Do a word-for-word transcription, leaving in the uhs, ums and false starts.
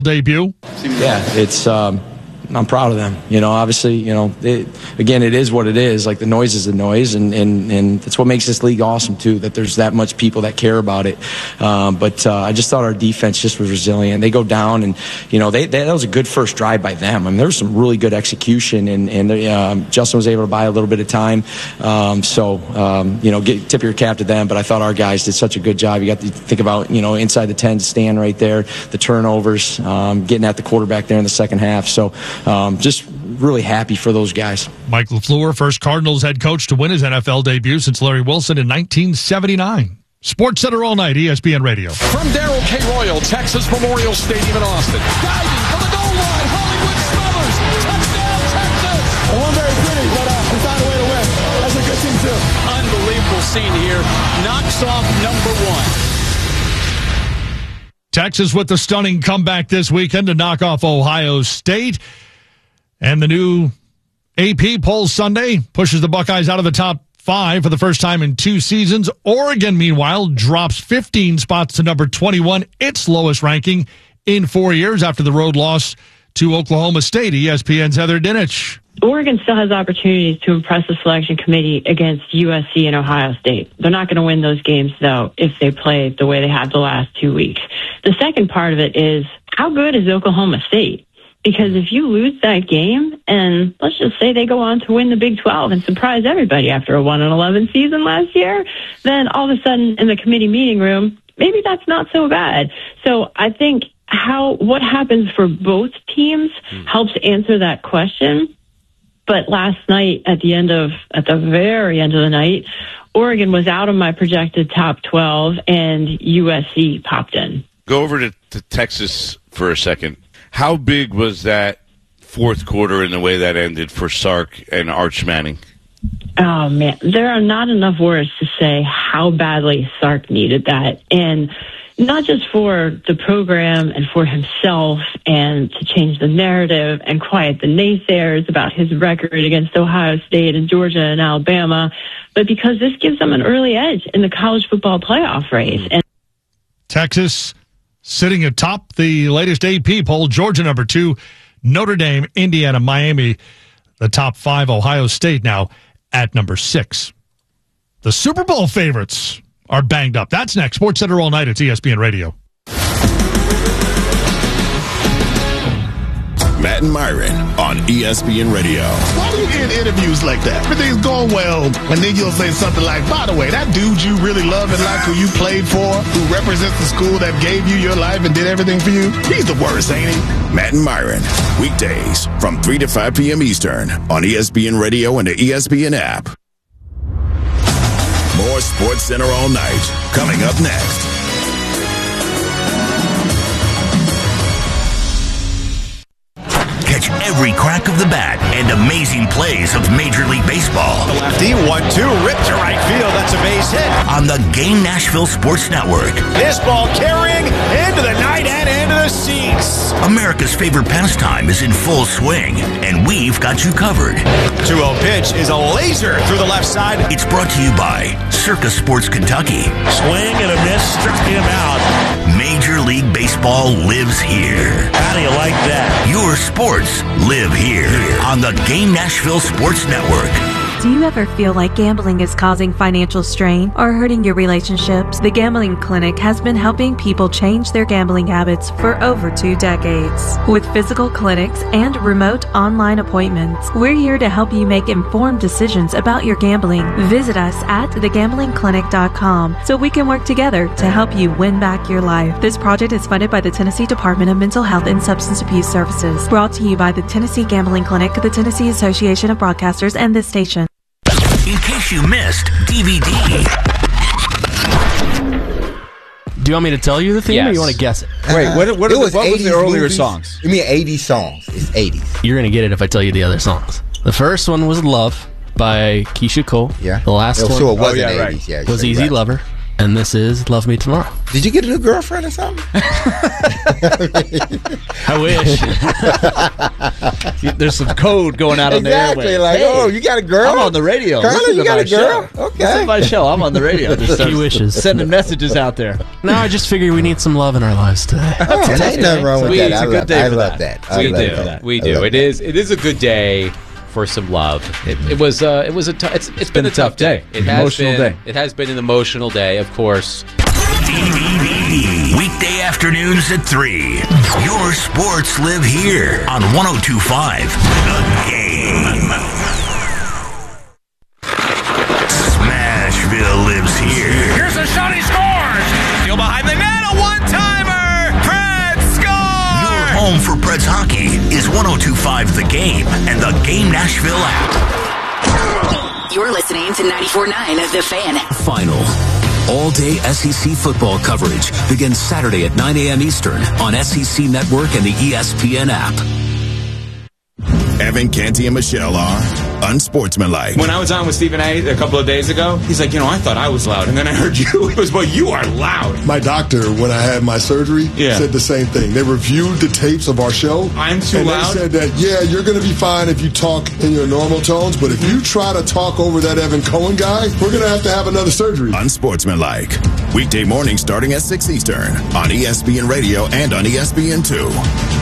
debut. Yeah, it's um, I'm proud of them. You know, obviously, you know, it, again, it is what it is. Like, the noise is the noise, and, and, and that's what makes this league awesome, too, that there's that much people that care about it. Um, but uh, I just thought our defense just was resilient. They go down, and, you know, they, they that was a good first drive by them. I mean, there was some really good execution, and, and um, Justin was able to buy a little bit of time. Um, so, um, you know, get, tip your cap to them. But I thought our guys did such a good job. You got to think about, you know, inside the ten stand right there, the turnovers, um, getting at the quarterback there in the second half. So, Um, just really happy for those guys. Mike LaFleur, first Cardinals head coach to win his N F L debut since Larry Wilson in nineteen seventy-nine. Sports Center all night, E S P N Radio. From Darrell K. Royal, Texas Memorial Stadium in Austin. Diving for the goal line, Hollywood Smothers. Touchdown, Texas! It wasn't very pretty, but uh, we found a way to win. That's a good team, too. Unbelievable scene here. Knocks off number one. Texas with the stunning comeback this weekend to knock off Ohio State. And the new A P poll Sunday pushes the Buckeyes out of the top five for the first time in two seasons. Oregon, meanwhile, drops fifteen spots to number twenty-one, its lowest ranking in four years after the road loss to Oklahoma State. E S P N's Heather Dinich. Oregon still has opportunities to impress the selection committee against U S C and Ohio State. They're not going to win those games, though, if they play the way they have the last two weeks. The second part of it is, how good is Oklahoma State? Because if you lose that game, and let's just say they go on to win the Big twelve and surprise everybody after a one and eleven season last year, then all of a sudden in the committee meeting room, maybe that's not so bad. So I think how what happens for both teams helps answer that question. But last night, at the end of at the very end of the night, Oregon was out of my projected top twelve, and U S C popped in. Go over to, to Texas for a second. How big was that fourth quarter in the way that ended for Sark and Arch Manning? Oh, man. There are not enough words to say how badly Sark needed that. And not just for the program and for himself and to change the narrative and quiet the naysayers about his record against Ohio State and Georgia and Alabama, but because this gives them an early edge in the college football playoff race. And Texas sitting atop the latest A P poll, Georgia number two, Notre Dame, Indiana, Miami, the top five, Ohio State now at number six. The Super Bowl favorites are banged up. That's next. Sports Center all night at E S P N Radio. Matt and Myron on E S P N Radio. Why do you end interviews like that? Everything's going well, and then you'll say something like, by the way, that dude you really love and like, who you played for, who represents the school that gave you your life and did everything for you, he's the worst, ain't he? Matt and Myron, weekdays from three to five p.m. Eastern on E S P N Radio and the E S P N app. More Sports Center all night, coming up next. Catch every crack of the bat and amazing plays of Major League Baseball. The lefty, one two, ripped to right field. That's a base hit. On the Game Nashville Sports Network. This ball carrying into the night and into the seats. America's favorite pastime is in full swing, and we've got you covered. two oh pitch is a laser through the left side. It's brought to you by Circa Sports Kentucky. Swing and a miss, struck him out. Major League Baseball lives here. How do you like that? Your sports live here on the Game Nashville Sports Network. Do you ever feel like gambling is causing financial strain or hurting your relationships? The Gambling Clinic has been helping people change their gambling habits for over two decades. With physical clinics and remote online appointments, we're here to help you make informed decisions about your gambling. Visit us at the gambling clinic dot com so we can work together to help you win back your life. This project is funded by the Tennessee Department of Mental Health and Substance Abuse Services. Brought to you by the Tennessee Gambling Clinic, the Tennessee Association of Broadcasters, and this station. In case you missed D V D. Do you want me to tell you the theme, yes, or you want to guess it? Wait, what, what, it are was the, what was the earlier movies? songs? You mean eighties songs. It's eighties. You're going to get it if I tell you the other songs. The first one was Love by Keisha Cole. Yeah. The last oh, one so it wasn't oh, yeah, eighties. Right. Yeah, was Easy right. Lover. And this is Love Me Tomorrow. Did you get a new girlfriend or something? I wish. There's some code going out on exactly, the airwaves. Like, hey, oh, you got a girl? I'm on the radio. Carly, Listen you to got my a girl? show. Okay. Listen to my show. I'm on the radio. Just He wishes. Sending messages out there. No, I just figure we need some love in our lives today. Oh, there ain't nothing wrong with We- that. it's I a good love, day I for love that. that. I We love do. that. We I do. love It that. is. It is a good day for some love. It, it was. Uh, it was a. T- it's, it's been, been a tough day. It has Emotional been. day. It has been an emotional day, of course. D V D. Weekday afternoons at three. Your sports live here on one oh two point five The Game. Smashville lives here. Here's a shot, he scores! Still behind the net, a one-timer! Preds score! Your home for Preds hockey is one oh two point five The Game and the Game Nashville app. You're listening to ninety-four point nine The Fan. Final. All-day S E C football coverage begins Saturday at nine a.m. Eastern on S E C Network and the E S P N app. Evan, Canty, and Michelle are unsportsmanlike. When I was on with Stephen A. a couple of days ago, he's like, you know, I thought I was loud. And then I heard you. It was, well, you are loud. My doctor, when I had my surgery, yeah. said the same thing. They reviewed the tapes of our show. I'm too and loud? they said that, yeah, you're going to be fine if you talk in your normal tones, but if you try to talk over that Evan Cohen guy, we're going to have to have another surgery. Unsportsmanlike. Weekday morning starting at six Eastern on E S P N Radio and on E S P N two.